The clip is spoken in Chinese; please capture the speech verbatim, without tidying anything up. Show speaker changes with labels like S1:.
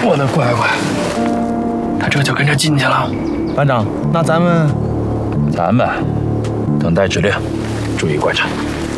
S1: 我的乖乖，他这就跟着进去了。
S2: 班长，那咱们，
S3: 咱们等待指令，注意观察。